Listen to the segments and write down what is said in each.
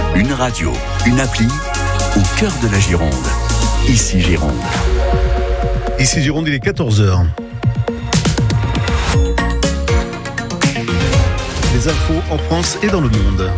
Une radio, une appli, au cœur de la Gironde. Ici Gironde. Ici Gironde, il est 14h. Les infos en France et dans le monde.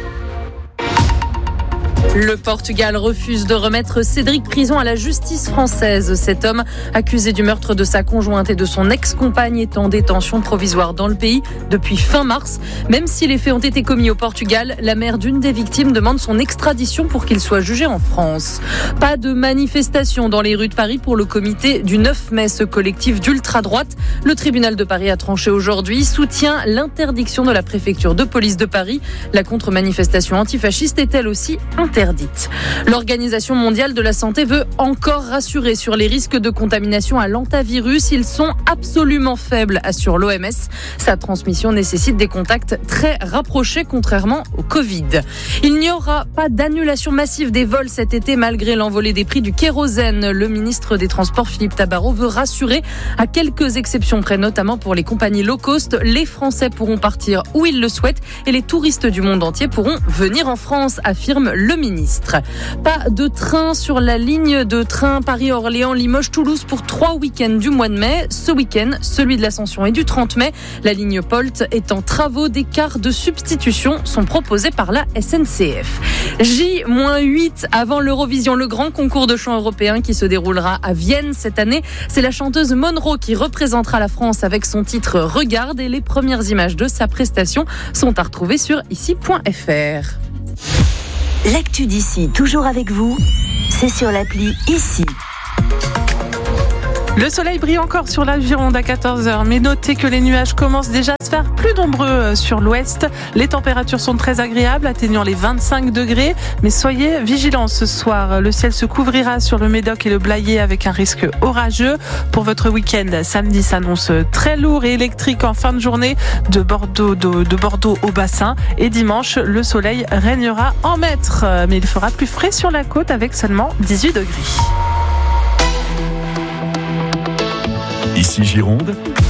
Le Portugal refuse de remettre Cédric Prison à la justice française. Cet homme, accusé du meurtre de sa conjointe et de son ex-compagne, est en détention provisoire dans le pays depuis fin mars. Même si les faits ont été commis au Portugal, la mère d'une des victimes demande son extradition pour qu'il soit jugé en France. Pas de manifestation dans les rues de Paris pour le comité du 9 mai, ce collectif d'ultra-droite. Le tribunal de Paris a tranché aujourd'hui, soutient l'interdiction de la préfecture de police de Paris. La contre-manifestation antifasciste est elle aussi interdite. L'Organisation mondiale de la santé veut encore rassurer sur les risques de contamination à l'hantavirus. Ils sont absolument faibles, assure l'OMS. Sa transmission nécessite des contacts très rapprochés, contrairement au Covid. Il n'y aura pas d'annulation massive des vols cet été malgré l'envolée des prix du kérosène. Le ministre des Transports, Philippe Tabarot, veut rassurer à quelques exceptions près, notamment pour les compagnies low cost. Les Français pourront partir où ils le souhaitent et les touristes du monde entier pourront venir en France, affirme le ministre. Pas de train sur la ligne de train Paris-Orléans-Limoges-Toulouse pour 3 week-ends du mois de mai. Ce week-end, celui de l'Ascension et du 30 mai. La ligne Polt est en travaux. Des cars de substitution sont proposés par la SNCF. J-8 avant l'Eurovision, le grand concours de chant européen qui se déroulera à Vienne cette année. C'est la chanteuse Monroe qui représentera la France avec son titre Regarde, et les premières images de sa prestation sont à retrouver sur ici.fr. L'actu d'ici, toujours avec vous, c'est sur l'appli Ici. Le soleil brille encore sur la Gironde à 14h, mais notez que les nuages commencent déjà à se faire plus nombreux sur l'ouest. Les températures sont très agréables, atteignant les 25 degrés, mais soyez vigilants ce soir. Le ciel se couvrira sur le Médoc et le Blayais avec un risque orageux. Pour votre week-end, samedi s'annonce très lourd et électrique en fin de journée de Bordeaux au bassin. Et dimanche, le soleil régnera en maître, mais il fera plus frais sur la côte avec seulement 18 degrés. Ici Gironde,